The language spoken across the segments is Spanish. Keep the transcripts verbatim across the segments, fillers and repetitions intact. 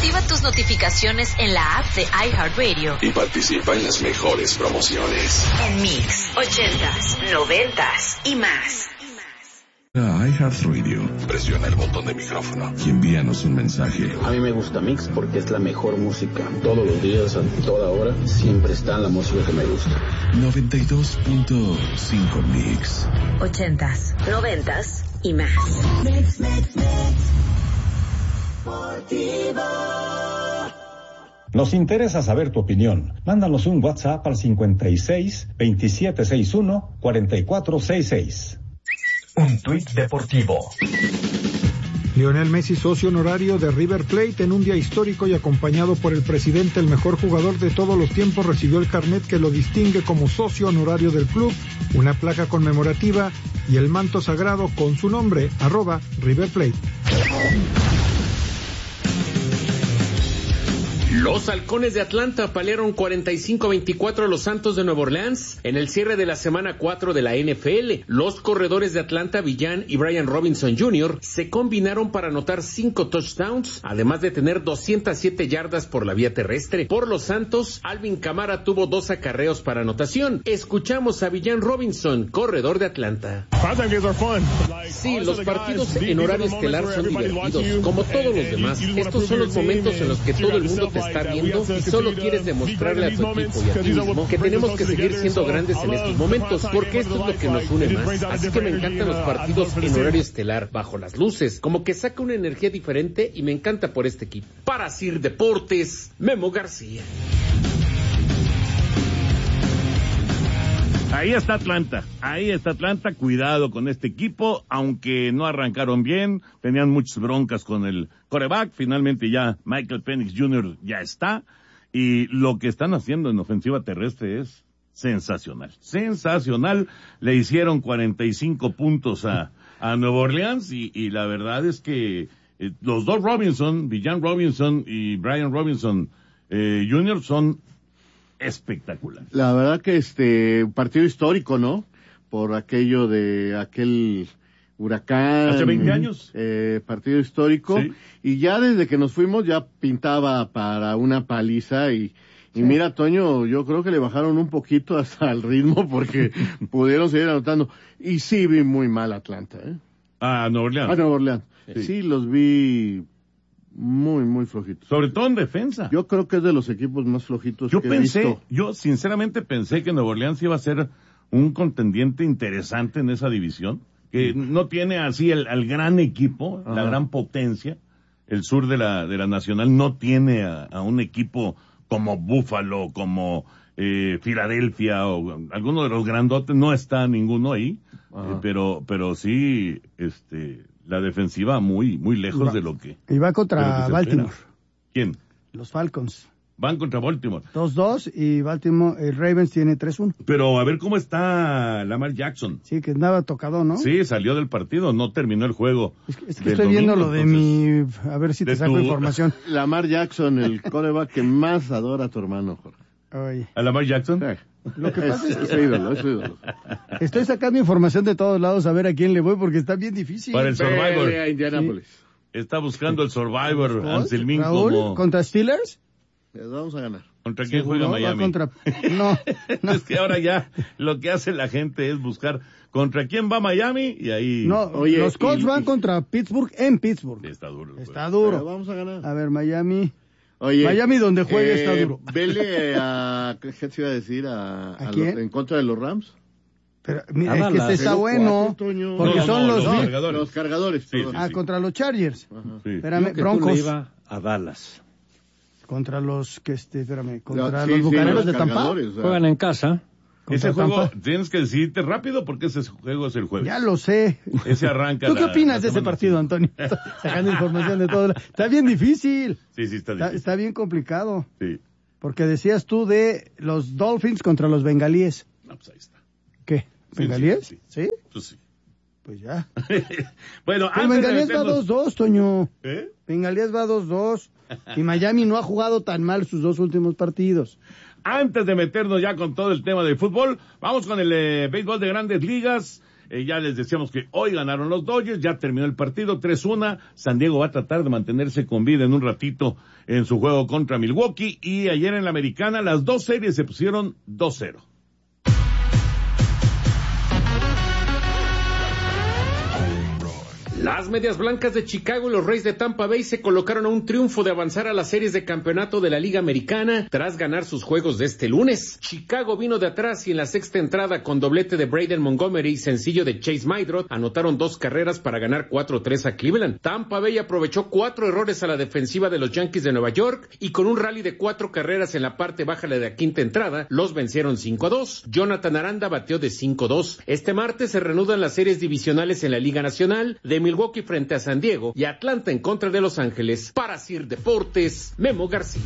Activa tus notificaciones en la app de iHeartRadio. Y participa en las mejores promociones. En Mix, ochentas, noventas y más. A iHeartRadio. Presiona el botón de micrófono y envíanos un mensaje. A mí me gusta Mix porque es la mejor música. Todos los días, a toda hora, siempre está la música que me gusta. noventa y dos punto cinco Mix. Ochentas, noventas y más. Mix, mix, mix. Deportivo. Nos interesa saber tu opinión. Mándanos un WhatsApp al cincuenta y seis, veintisiete sesenta y uno, cuarenta y cuatro sesenta y seis. Un tuit deportivo. Lionel Messi, socio honorario de River Plate, en un día histórico y acompañado por el presidente, el mejor jugador de todos los tiempos, recibió el carnet que lo distingue como socio honorario del club, una placa conmemorativa y el manto sagrado con su nombre, arroba River Plate. Los Halcones de Atlanta palearon cuarenta y cinco a veinticuatro a los Santos de Nueva Orleans en el cierre de la semana cuatro de la N F L. Los corredores de Atlanta, Villan y Brian Robinson junior, se combinaron para anotar cinco touchdowns, además de tener doscientas siete yardas por la vía terrestre. Por los Santos, Alvin Kamara tuvo dos acarreos para anotación. Escuchamos a Villan Robinson, corredor de Atlanta. Sí, los partidos en horario estelar son divertidos, como todos los demás. Estos son los momentos en los que todo el mundo te está viendo y solo quieres demostrarle a tu equipo y a ti mismo que tenemos que seguir siendo grandes en estos momentos, porque esto es lo que nos une más. Así que me encantan los partidos en horario estelar, bajo las luces, como que saca una energía diferente y me encanta por este equipo. Para Sir Deportes, Memo García. Ahí está Atlanta, ahí está Atlanta, cuidado con este equipo, aunque no arrancaron bien, tenían muchas broncas con el quarterback, finalmente ya Michael Penix junior ya está, y lo que están haciendo en ofensiva terrestre es sensacional, sensacional, le hicieron cuarenta y cinco puntos a, a Nueva Orleans, y, y la verdad es que eh, los dos Robinson, Villan Robinson y Brian Robinson eh, junior son espectacular. La verdad que este partido histórico, ¿no? Por aquello de aquel huracán. Hace veinte años. Eh, partido histórico. Sí. Y ya desde que nos fuimos ya pintaba para una paliza y, y sí. Mira, Toño, yo creo que le bajaron un poquito hasta el ritmo porque pudieron seguir anotando. Y sí vi muy mal Atlanta, ¿eh? Ah, Nueva Orleans. Ah, Nueva Orleans. Sí. Sí, los vi muy, muy flojitos. Sobre todo en defensa. Yo creo que es de los equipos más flojitos yo que pensé, he visto. Yo sinceramente pensé que Nueva Orleans iba a ser un contendiente interesante en esa división, que mm. no tiene así el, el gran equipo, Ajá. la gran potencia. El sur de la, de la Nacional no tiene a, a un equipo como Buffalo, como eh, Filadelfia, o alguno de los grandotes, no está ninguno ahí, eh, pero, pero sí, este, la defensiva muy, muy lejos va, de lo que. Y va contra Baltimore. Espera. ¿Quién? Los Falcons. Van contra Baltimore. dos dos y Baltimore, el Ravens tiene tres uno. Pero a ver cómo está Lamar Jackson. Sí, que andaba tocado, ¿no? Sí, salió del partido, no terminó el juego. Es que, es que estoy viendo lo de entonces, mi... A ver si te saco tu... información. Lamar Jackson, el quarterback que más adora a tu hermano, Jorge. Oye. ¿A Lamar Jackson? Sí. Lo que pasa es, es, es su ídolo, es su ídolo. Estoy sacando información de todos lados a ver a quién le voy porque está bien difícil. Para el Survivor. A Indianapolis. Sí. Está buscando el Survivor, Anselmín, Raúl, como... ¿contra Steelers? Les vamos a ganar. ¿Contra quién juega Miami? Contra... No, no. Es que ahora ya lo que hace la gente es buscar contra quién va Miami y ahí... No, oye, los Colts y, van y... contra Pittsburgh en Pittsburgh. Sí, está duro. Está duro. Pero vamos a ganar. A ver, Miami... Oye, Miami donde juegue eh, está duro. Vele a... ¿Qué te iba a decir? ¿A, ¿A, a quién? Los, en contra de los Rams? Pero, mira, es que este está bueno, porque no, no, son no, los... los Mil... cargadores. Los cargadores. Sí, sí, ah, sí. contra los Chargers. Ajá. Sí. Espérame, que Broncos. Tú le iba a Dallas. Contra los, que este, espérame, contra sí, los sí, Bucaneros los de Tampa. o sea. Juegan en casa. Ese juego Tampa. tienes que decidirte rápido porque ese juego es el jueves. Ya lo sé. Ese arranca. ¿Tú qué la, opinas la de ese partido, Antonio? Sacando información de todo. Está bien difícil. Sí, sí, está difícil. Está, está bien complicado. Sí. Porque decías tú de los Dolphins contra los Bengalíes. No, pues ahí está. ¿Qué? ¿Bengalíes? Sí, sí, sí. ¿Sí? Pues sí. Pues ya. Bueno, Pero antes Bengalíes de va meternos... dos dos, Toño. ¿Eh? Bengalíes va dos dos. Y Miami no ha jugado tan mal sus dos últimos partidos. Antes de meternos ya con todo el tema del fútbol, vamos con el eh, béisbol de Grandes Ligas. Eh, ya les decíamos que hoy ganaron los Dodgers, ya terminó el partido, tres uno. San Diego va a tratar de mantenerse con vida en un ratito en su juego contra Milwaukee. Y ayer en la Americana las dos series se pusieron dos cero. Las Medias Blancas de Chicago y los Rays de Tampa Bay se colocaron a un triunfo de avanzar a las series de campeonato de la Liga Americana tras ganar sus juegos de este lunes. Chicago vino de atrás y en la sexta entrada con doblete de Braden Montgomery y sencillo de Chase Maidrot anotaron dos carreras para ganar cuatro tres a Cleveland. Tampa Bay aprovechó cuatro errores a la defensiva de los Yankees de Nueva York y con un rally de cuatro carreras en la parte baja de la quinta entrada los vencieron cinco a dos. Jonathan Aranda bateó de cinco a dos. Este martes se reanudan las series divisionales en la Liga Nacional de Milwaukee frente a San Diego y Atlanta en contra de Los Ángeles. Para Sir Deportes, Memo García.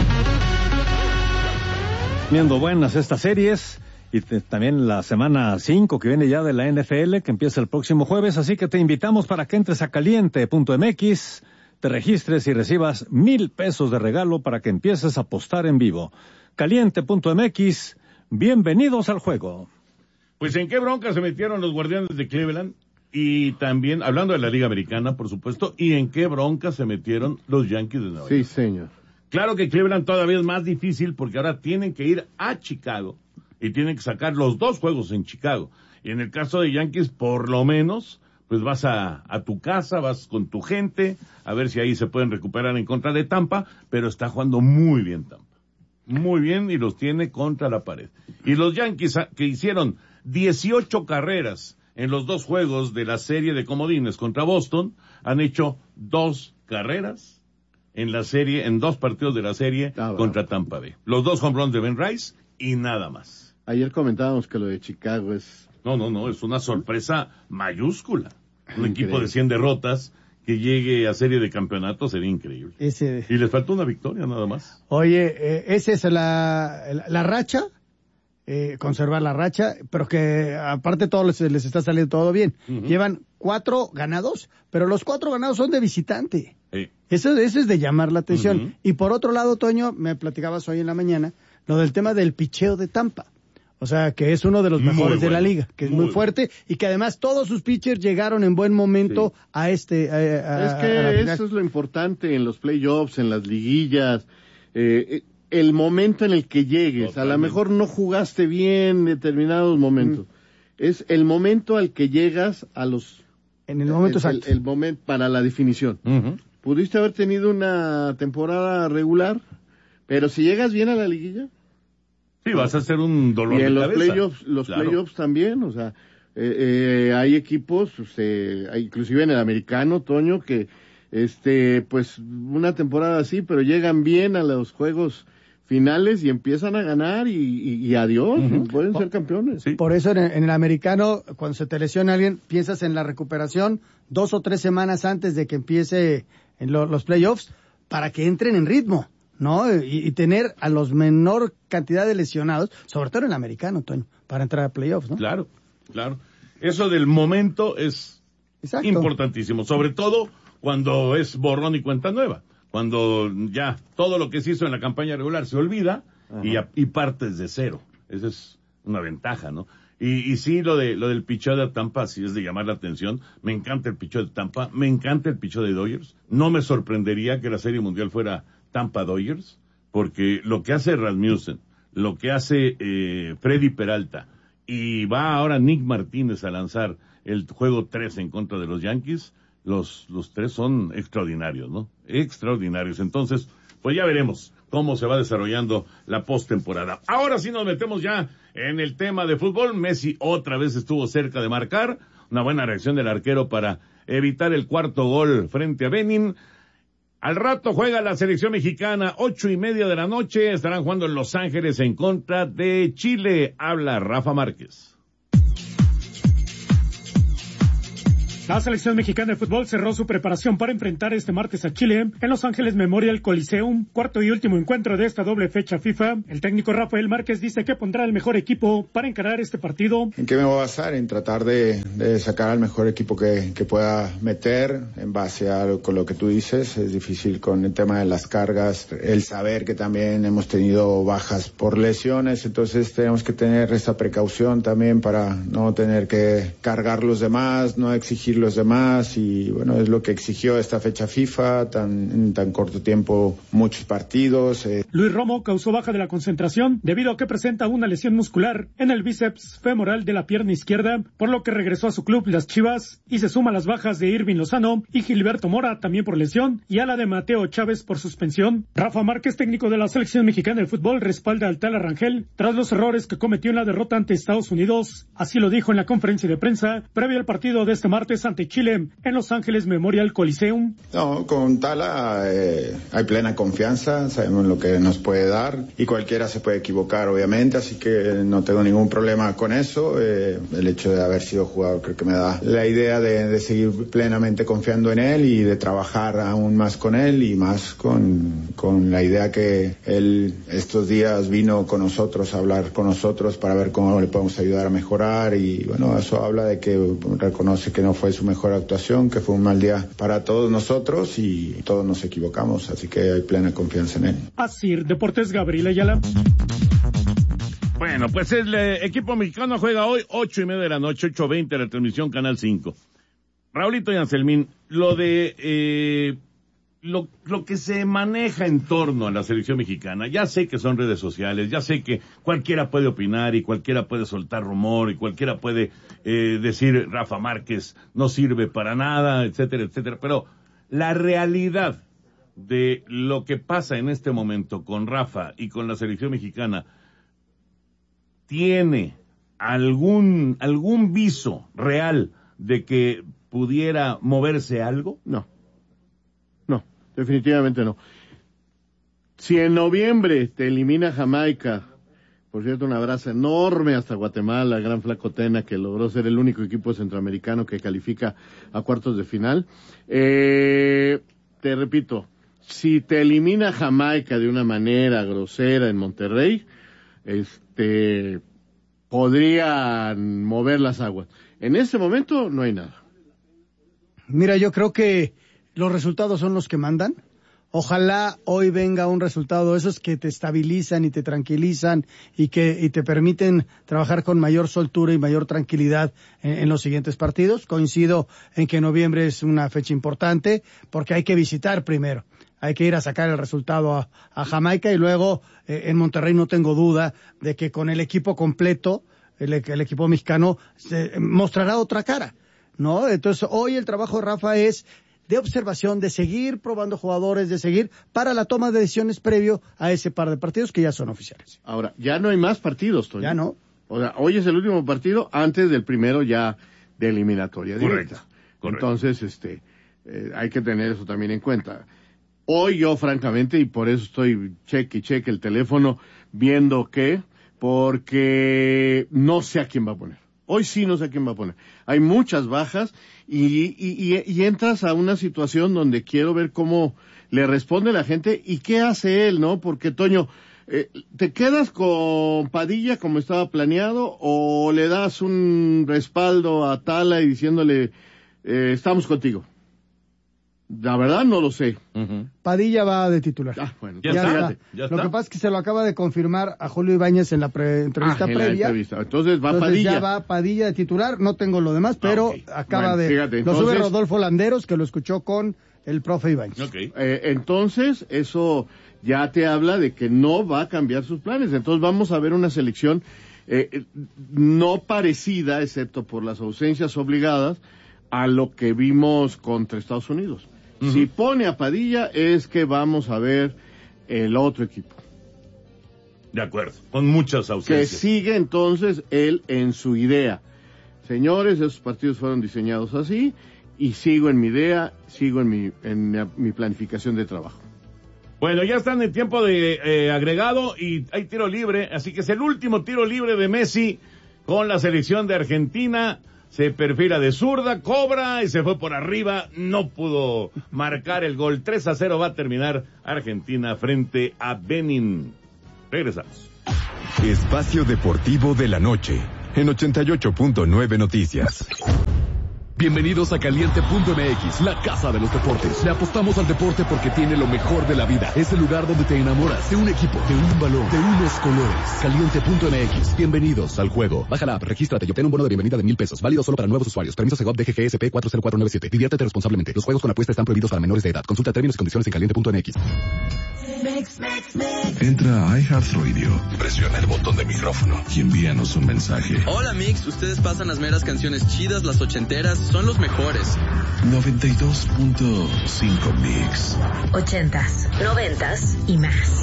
Viendo buenas estas series y te, también la semana cinco que viene ya de la N F L que empieza el próximo jueves, así que te invitamos para que entres a caliente punto m x, te registres y recibas mil pesos de regalo para que empieces a apostar en vivo. caliente punto m x, bienvenidos al juego. Pues en qué bronca se metieron los Guardianes de Cleveland. Y también, hablando de la Liga Americana, por supuesto, y en qué bronca se metieron los Yankees de Nueva York. Sí, señor. Claro que Cleveland todavía es más difícil porque ahora tienen que ir a Chicago y tienen que sacar los dos juegos en Chicago. Y en el caso de Yankees, por lo menos, pues vas a, a tu casa, vas con tu gente, a ver si ahí se pueden recuperar en contra de Tampa, pero está jugando muy bien Tampa. Muy bien y los tiene contra la pared. Y los Yankees que hicieron dieciocho carreras en los dos juegos de la serie de comodines contra Boston, han hecho dos carreras en la serie, en dos partidos de la serie ah, contra Tampa Bay. Los dos home runs de Ben Rice y nada más. Ayer comentábamos que lo de Chicago es... No, no, no, es una sorpresa mayúscula. Un increíble equipo de cien derrotas que llegue a serie de campeonato sería increíble. Ese... Y les falta una victoria nada más. Oye, eh, esa es la, la, la racha. Eh, conservar la racha, pero que aparte todo les, les está saliendo todo bien. Uh-huh. Llevan cuatro ganados, pero los cuatro ganados son de visitante. Sí. Eso, eso es de llamar la atención. Uh-huh. Y por otro lado, Toño, me platicabas hoy en la mañana, lo del tema del picheo de Tampa. O sea, que es uno de los mejores bueno, de la liga, que es muy, muy fuerte bueno. Y que además todos sus pitchers llegaron en buen momento sí. a este... A, a, es que a eso es lo importante en los playoffs, en las liguillas. Eh, el momento en el que llegues, totalmente. A lo mejor no jugaste bien en determinados momentos. Mm. Es el momento al que llegas a los... En el momento el, exacto. El, el momento para la definición. Uh-huh. Pudiste haber tenido una temporada regular, pero si llegas bien a la liguilla... Sí, vas a hacer un dolor y en de los cabeza. Playoffs, los claro. playoffs también, o sea, eh, eh, hay equipos, pues, eh, inclusive en el americano, Toño, que, este, pues, una temporada así, pero llegan bien a los juegos finales y empiezan a ganar y, y, y adiós, uh-huh. pueden ser campeones. Sí. Por eso en el, en el americano, cuando se te lesiona alguien, piensas en la recuperación dos o tres semanas antes de que empiece en lo, los playoffs para que entren en ritmo, ¿no? Y, y tener a los menor cantidad de lesionados, sobre todo en el americano, Toño, para entrar a playoffs, ¿no? Claro, claro. Eso del momento es Exacto. importantísimo, sobre todo cuando es borrón y cuenta nueva. Cuando ya todo lo que se hizo en la campaña regular se olvida y, a, y partes de cero. Esa es una ventaja, ¿no? Y, y sí, lo de lo del picheo de Tampa sí es de llamar la atención. Me encanta el picheo de Tampa, me encanta el picheo de Dodgers. No me sorprendería que la Serie Mundial fuera Tampa Dodgers, porque lo que hace Rasmussen, lo que hace eh, Freddy Peralta, y va ahora Nick Martínez a lanzar el juego tres en contra de los Yankees, los los tres son extraordinarios, ¿no? Extraordinarios. Entonces, pues ya veremos cómo se va desarrollando la postemporada. Ahora sí nos metemos ya en el tema de fútbol. Messi otra vez estuvo cerca de marcar. Una buena reacción del arquero para evitar el cuarto gol frente a Benin. Al rato juega la selección mexicana, ocho y media de la noche. Estarán jugando en Los Ángeles en contra de Chile. Habla Rafa Márquez. La selección mexicana de fútbol cerró su preparación para enfrentar este martes a Chile en Los Ángeles Memorial Coliseum, cuarto y último encuentro de esta doble fecha FIFA. El técnico Rafael Márquez dice que pondrá el mejor equipo para encarar este partido. ¿En qué me voy a basar? En tratar de, de sacar al mejor equipo que, que pueda meter en base a lo, con lo que tú dices. Es difícil con el tema de las cargas, el saber que también hemos tenido bajas por lesiones, entonces tenemos que tener esa precaución también para no tener que cargar los demás, no exigir los demás, y bueno, es lo que exigió esta fecha FIFA, tan, en tan corto tiempo, muchos partidos. Eh. Luis Romo causó baja de la concentración debido a que presenta una lesión muscular en el bíceps femoral de la pierna izquierda, por lo que regresó a su club, las Chivas, y se suma a las bajas de Irving Lozano y Gilberto Mora, también por lesión, y a la de Mateo Chávez por suspensión. Rafa Márquez, técnico de la selección mexicana de fútbol, respalda al Tala Rangel tras los errores que cometió en la derrota ante Estados Unidos. Así lo dijo en la conferencia de prensa previo al partido de este martes ante Chile en Los Ángeles Memorial Coliseum. No, con Tala eh, hay plena confianza, sabemos lo que nos puede dar y cualquiera se puede equivocar, obviamente, así que no tengo ningún problema con eso. Eh, el hecho de haber sido jugador creo que me da la idea de, de seguir plenamente confiando en él y de trabajar aún más con él y más con, con la idea que él estos días vino con nosotros a hablar con nosotros para ver cómo le podemos ayudar a mejorar, y bueno, eso habla de que reconoce que no fue su mejor actuación, que fue un mal día para todos nosotros y todos nos equivocamos, así que hay plena confianza en él. Asir Deportes, Gabriel Ayala. Bueno, pues el eh, equipo mexicano juega hoy ocho y media de la noche, ocho veinte, la transmisión Canal cinco. Raulito y Anselmín, lo de eh, lo, lo que se maneja en torno a la selección mexicana, ya sé que son redes sociales, ya sé que cualquiera puede opinar y cualquiera puede soltar rumor y cualquiera puede eh, decir Rafa Márquez no sirve para nada, etcétera, etcétera, pero la realidad de lo que pasa en este momento con Rafa y con la selección mexicana, ¿tiene algún algún viso real de que pudiera moverse algo? No, no, definitivamente no. Si en noviembre te elimina Jamaica, por cierto, un abrazo enorme hasta Guatemala, gran Flaco Tena, que logró ser el único equipo centroamericano que califica a cuartos de final. Eh, te repito, si te elimina Jamaica de una manera grosera en Monterrey, este, podrían mover las aguas. En este momento no hay nada. Mira, yo creo que los resultados son los que mandan. Ojalá hoy venga un resultado de esos que te estabilizan y te tranquilizan y que y te permiten trabajar con mayor soltura y mayor tranquilidad en, en los siguientes partidos. Coincido en que noviembre es una fecha importante porque hay que visitar primero. Hay que ir a sacar el resultado a, a Jamaica y luego eh, en Monterrey no tengo duda de que con el equipo completo, el, el equipo mexicano se mostrará otra cara, ¿no? Entonces hoy el trabajo de Rafa es de observación, de seguir probando jugadores, de seguir para la toma de decisiones previo a ese par de partidos que ya son oficiales. Ahora, ya no hay más partidos, Toño. Ya no. O sea, hoy es el último partido antes del primero ya de eliminatoria directa. Correcto. Correcto. Entonces, este, eh, hay que tener eso también en cuenta. Hoy yo, francamente, y por eso estoy cheque y cheque el teléfono, viendo qué, porque no sé a quién va a poner. Hoy sí no sé a quién va a poner. Hay muchas bajas y, y, y, y entras a una situación donde quiero ver cómo le responde la gente y qué hace él, ¿no? Porque, Toño, eh, ¿te quedas con Padilla como estaba planeado o le das un respaldo a Tala y diciéndole, eh, estamos contigo? La verdad no lo sé. Uh-huh. Padilla va de titular. Ah, bueno, ya, ya, está. Está. ya está. Lo que pasa es que se lo acaba de confirmar a Julio Ibáñez en la pre- entrevista ah, en previa. La entrevista. Entonces va Entonces Padilla. Ya va Padilla de titular. No tengo lo demás, pero ah, okay. acaba bueno, de... Fíjate, entonces... Lo sube Rodolfo Landeros, que lo escuchó con el profe Ibáñez. Okay. Eh, entonces, eso ya te habla de que no va a cambiar sus planes. Entonces vamos a ver una selección eh, no parecida, excepto por las ausencias obligadas, a lo que vimos contra Estados Unidos. Uh-huh. Si pone a Padilla es que vamos a ver el otro equipo. De acuerdo, con muchas ausencias. Que sigue entonces él en su idea. Señores, esos partidos fueron diseñados así y sigo en mi idea, sigo en mi, en mi, mi planificación de trabajo. Bueno, ya están en tiempo de eh, agregado y hay tiro libre, así que es el último tiro libre de Messi con la selección de Argentina se perfila de zurda, cobra y se fue por arriba, no pudo marcar el gol. tres a cero va a terminar Argentina frente a Benin. Regresamos. Espacio Deportivo de la Noche, en ochenta y ocho punto nueve Noticias. Bienvenidos a Caliente punto M X, la casa de los deportes. Le apostamos al deporte porque tiene lo mejor de la vida. Es el lugar donde te enamoras de un equipo, de un balón, de unos colores. Caliente punto M X, bienvenidos al juego. Baja la app, regístrate y obtén un bono de bienvenida de mil pesos. Válido solo para nuevos usuarios. Permiso Segov D G G S P cuatro cero cuatro nueve siete. Diviértete responsablemente. Los juegos con apuesta están prohibidos para menores de edad. Consulta términos y condiciones en caliente punto M X. Entra a iHeartRadio, presiona el botón de micrófono y envíanos un mensaje. Hola Mix, ustedes pasan las meras canciones chidas, las ochenteras, son los mejores. noventa y dos punto cinco Mix. Ochentas, noventas y más.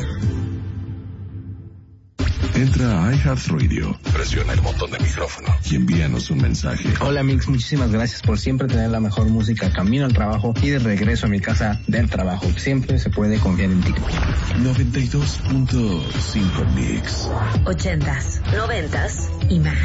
Entra a iHeartRadio, presiona el botón de micrófono y envíanos un mensaje. Hola Mix, muchísimas gracias por siempre tener la mejor música camino al trabajo y de regreso a mi casa del trabajo. Siempre se puede confiar en ti. noventa y dos punto cinco Mix. Ochentas, noventas y más.